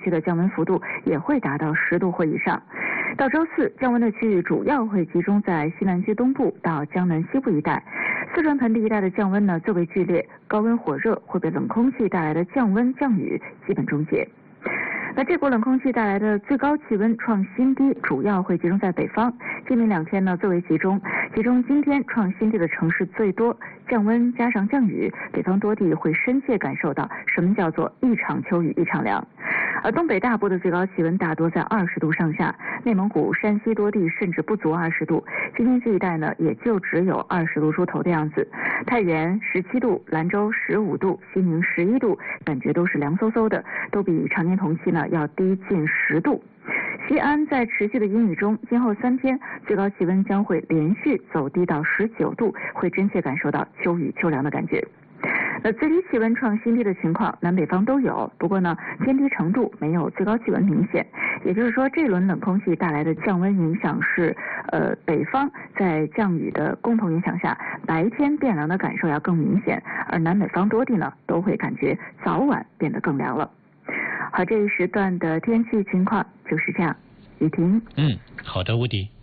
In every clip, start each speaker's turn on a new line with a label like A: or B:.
A: 区的降温幅度也会达到10度或以上。到周四，降温的区域主要会集中在西南区东部到江南西部一带。四川盆地一带的降温呢最为剧烈，高温火热会被冷空气带来的降温降雨基本终结。那这股冷空气带来的最高气温创新低，主要会集中在北方。今明2天呢最为集中今天创新低的城市最多，降温加上降雨，北方多地会深切感受到什么叫做一场秋雨一场凉。而东北大部的最高气温大多在20度上下，内蒙古、山西多地甚至不足20度，京津冀一带呢也就只有20度出头的样子。太原17度，兰州15度，西宁11度，感觉都是凉飕飕的，都比常年同期呢要低近10度。西安在持续的阴雨中，今后3天最高气温将会连续走低到19度，会真切感受到秋雨秋凉的感觉。最低气温创新低的情况南北方都有，不过呢偏低程度没有最高气温明显，也就是说这轮冷空气带来的降温影响是北方在降雨的共同影响下，白天变凉的感受要更明显，而南北方多地呢都会感觉早晚变得更凉了。好，这一时段的天气情况就是这样。雨婷。
B: 好的，吴迪。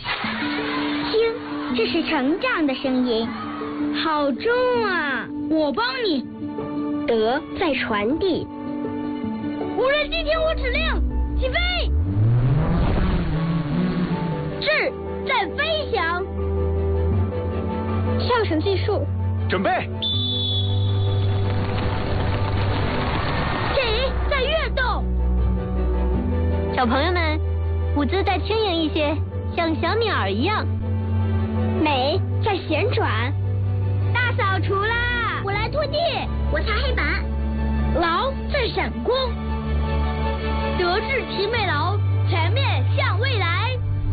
C: 听，这是成长的声音。好重啊！我帮你。德在传递。无人机听我指令，起飞。智在飞翔。上升技术。
D: 准备。
C: 己在跃动。
E: 小朋友们，舞姿再轻盈一些，像小鸟一样。
C: 美在旋转。大扫除啦！我来拖地，我擦黑板。劳在闪光。德智体美劳，全面向未来。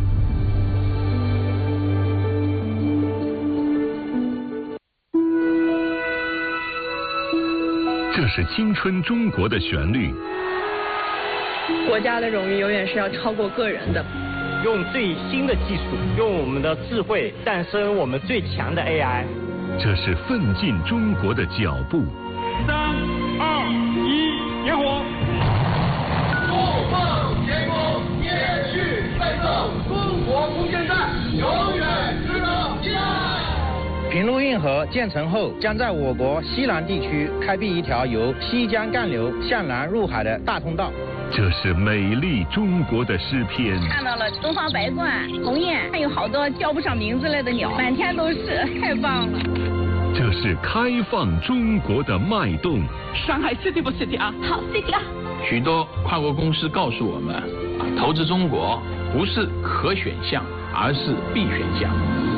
F: 这是青春中国的旋律。
G: 国家的荣誉永远是要超过个人的。
H: 用最新的技术，用我们的智慧诞生我们最强的 AI。
F: 这是奋进中国的脚步。
I: 3、2、1，点火！
J: 怒放前锋，延续奋斗，中国空间站永远值得期待。
K: 平陆运河建成后，将在我国西南地区开辟一条由西江干流向南入海的大通道。
F: 这是美丽中国的诗篇。
G: 看到了东方白鹳、鸿雁，还有好多叫不上名字来的鸟，满天都是，太棒了。
F: 这是开放中国的脉动。
G: 上海 City 不 City 啊？好 City 啊！
L: 许多跨国公司告诉我们，投资中国不是可选项，而是必选项。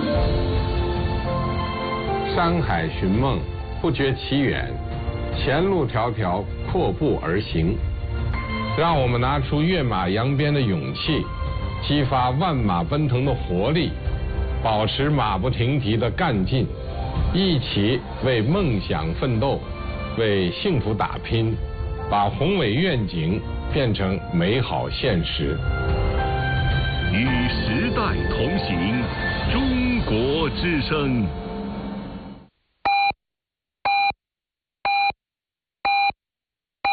M: 山海寻梦，不觉其远；前路迢迢，阔步而行。让我们拿出跃马扬鞭的勇气，激发万马奔腾的活力，保持马不停蹄的干劲，一起为梦想奋斗，为幸福打拼，把宏伟愿景变成美好现实。
F: 与时代同行，中国之声。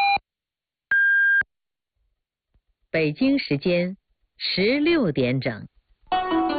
N: 北京时间16点整。